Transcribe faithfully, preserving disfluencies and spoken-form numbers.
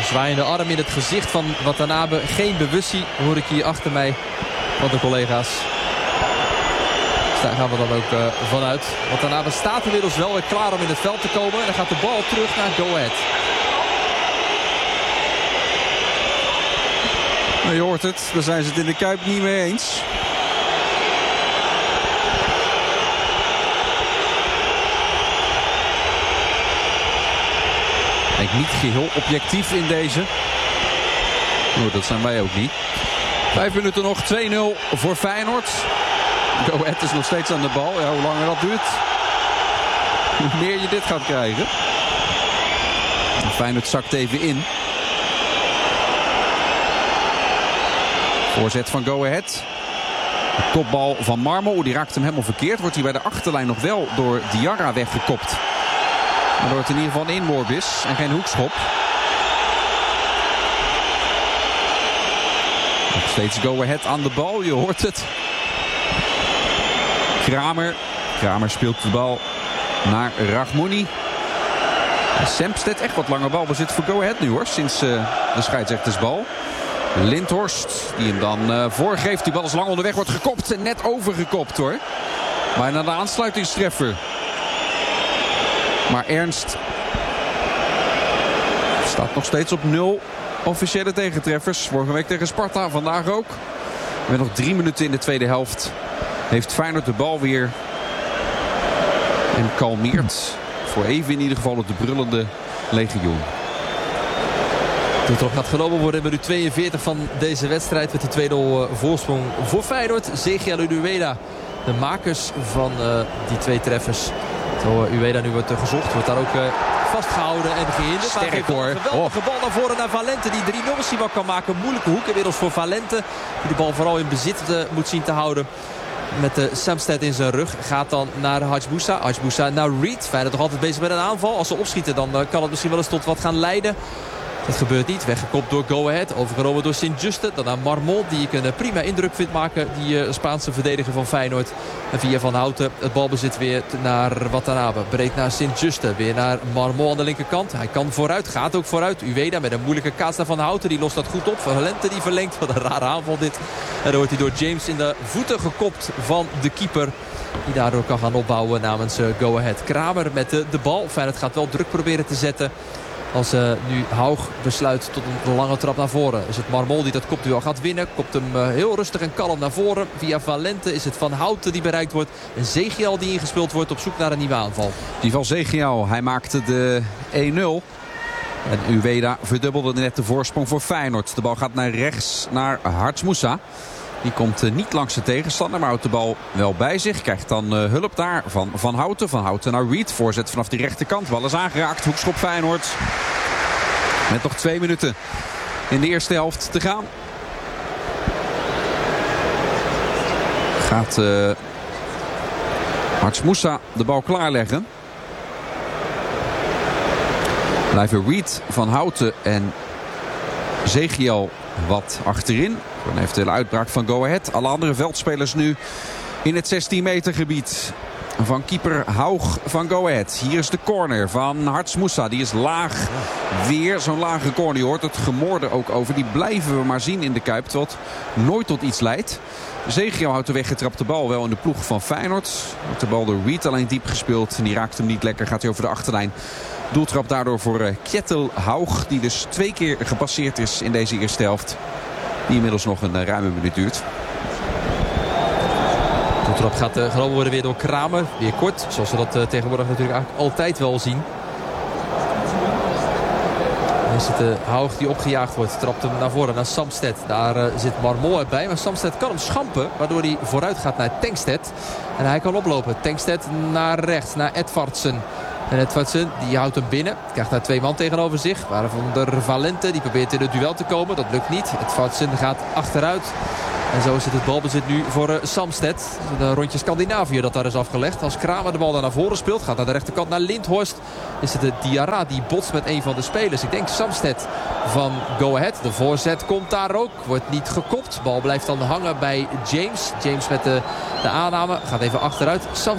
Zwaaiende arm in het gezicht van Watanabe. Geen bewustzijn hoor ik hier achter mij van de collega's. Dus daar gaan we dan ook uh, vanuit. Watanabe staat inmiddels wel weer klaar om in het veld te komen. En dan gaat de bal terug naar Go Ahead. Nou, je hoort het, daar zijn ze het in de Kuip niet mee eens. Ik niet geheel objectief in deze. Oh, dat zijn wij ook niet. Vijf minuten nog, twee nul voor Feyenoord. Go Ahead is nog steeds aan de bal. Ja, hoe langer dat duurt, hoe meer je dit gaat krijgen. Feyenoord zakt even in. Voorzet van Go Ahead. De kopbal van Marmol, die raakt hem helemaal verkeerd. Wordt hij bij de achterlijn nog wel door Diarra weggekopt. Waardoor het in ieder geval een inworp is en geen hoekschop. Nog steeds Go Ahead aan de bal, je hoort het. Kramer. Kramer speelt de bal naar Rahmouni. Sempstedt, echt wat langer balbezit voor Go Ahead nu hoor. Sinds uh, de scheidsrechtersbal. Lindhorst, die hem dan uh, voorgeeft. Die bal is lang onderweg, wordt gekopt en net overgekopt hoor. Maar naar de aansluitingstreffer. Maar Ernst staat nog steeds op nul officiële tegentreffers. Vorige week tegen Sparta, vandaag ook. Met nog drie minuten in de tweede helft heeft Feyenoord de bal weer. En kalmeert voor even in ieder geval het de brullende legioen. De trap gaat genomen worden in minuut tweeënveertig van deze wedstrijd. Met de twee nul voorsprong voor Feyenoord. Zegiel en Ueda, de makers van uh, die twee treffers. Terwijl uh, Ueda nu wordt uh, gezocht. Wordt daar ook uh, vastgehouden en gehinderd. Sterk hoor. Een geweldige oh. bal naar voren naar Valente. Die drie nul misschien wel kan maken. Moeilijke hoek inmiddels voor Valente. Die de bal vooral in bezit uh, moet zien te houden. Met de Samsted in zijn rug. Gaat dan naar Hajboussa. Hajboussa naar Reed. Feyenoord nog altijd bezig met een aanval. Als ze opschieten dan uh, kan het misschien wel eens tot wat gaan leiden. Dat gebeurt niet. Weggekopt door Go Ahead. Overgenomen door Sint-Juste. Dan naar Marmol. Die ik een prima indruk vind maken. Die uh, Spaanse verdediger van Feyenoord. En via Van Houten het balbezit weer naar Watanabe. Breed naar Sint-Juste. Weer naar Marmol aan de linkerkant. Hij kan vooruit. Gaat ook vooruit. Ueda met een moeilijke kaats naar Van Houten. Die lost dat goed op. Valente die verlengt. Wat een rare aanval dit. En dan wordt hij door James in de voeten gekopt van de keeper. Die daardoor kan gaan opbouwen namens uh, Go Ahead. Kramer met de, de bal. Feyenoord gaat wel druk proberen te zetten. Als uh, nu Haug besluit tot een lange trap naar voren. Is het Marmol die dat kopduel gaat winnen. Kopt hem uh, heel rustig en kalm naar voren. Via Valente is het Van Houten die bereikt wordt. En Zegiel die ingespeeld wordt op zoek naar een nieuwe aanval. Die van Zegiel, hij maakte de één nul. En Ueda verdubbelde net de voorsprong voor Feyenoord. De bal gaat naar rechts naar Hartsmoussa. Die komt uh, niet langs de tegenstander, maar houdt de bal wel bij zich. Krijgt dan uh, hulp daar van Van Houten. Van Houten naar Reed. Voorzet vanaf de rechterkant. Bal is aangeraakt. Hoekschop Feyenoord. Met nog twee minuten in de eerste helft te gaan. Gaat uh, Hartsmoussa de bal klaarleggen. Blijven Reed, Van Houten en Zegiel wat achterin. Voor een eventuele uitbraak van Go Ahead. Alle andere veldspelers nu in het zestien meter gebied van keeper Haug van Go Ahead. Hier is de corner van Hartsmoussa. Die is laag. Weer zo'n lage corner. Je hoort het gemorde ook over. Die blijven we maar zien in de Kuip. Wat nooit tot iets leidt. Zegiel houdt de weggetrapte bal wel in de ploeg van Feyenoord. Wordt de bal door Reed alleen diep gespeeld. En die raakt hem niet lekker. Gaat hij over de achterlijn. Doeltrap daardoor voor uh, Kjetil Haug. Die dus twee keer gepasseerd is in deze eerste helft. Die inmiddels nog een uh, ruime minuut duurt. De doeltrap gaat uh, genomen worden weer door Kramer. Weer kort. Zoals we dat uh, tegenwoordig natuurlijk eigenlijk altijd wel zien. Dan is het uh, Haug die opgejaagd wordt. Trapt hem naar voren naar Samsted. Daar uh, zit Marmol erbij. Maar Samsted kan hem schampen. Waardoor hij vooruit gaat naar Tankstedt. En hij kan oplopen. Tankstedt naar rechts. Naar Edvardsen. En Edvardsen die houdt hem binnen. Krijgt daar twee man tegenover zich. Waarvan de Valente die probeert in het duel te komen. Dat lukt niet. Edvardsen gaat achteruit. En zo is het het balbezit nu voor uh, Samsted. Een rondje Scandinavië dat daar is afgelegd. Als Kramer de bal daar naar voren speelt. Gaat naar de rechterkant naar Lindhorst. Is het de Diarra die botst met een van de spelers. Ik denk Samsted van Go Ahead. De voorzet komt daar ook. Wordt niet gekopt. Bal blijft dan hangen bij James. James met de, de aanname. Gaat even achteruit. Samsted